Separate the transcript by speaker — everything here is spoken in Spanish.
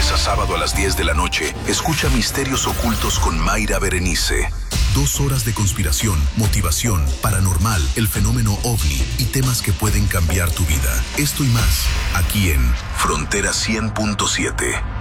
Speaker 1: lunes a sábado a las 10 de la noche, escucha Misterios Ocultos con Mayra Berenice. 2 horas de conspiración, motivación, paranormal, el fenómeno OVNI y temas que pueden cambiar tu vida. Esto y más, aquí en Frontera 100.7.